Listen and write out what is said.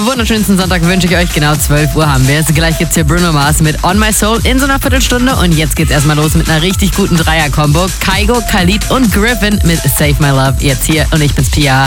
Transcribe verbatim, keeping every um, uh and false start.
wunderschönsten Sonntag wünsche ich euch. Genau zwölf Uhr haben wir es. Gleich gibt's hier Bruno Mars mit On My Soul in so einer Viertelstunde. Und jetzt geht's erstmal los mit einer richtig guten Dreier-Kombo. Kygo, Khalid und Griffin mit Save My Love. Jetzt hier und ich bin's Pia.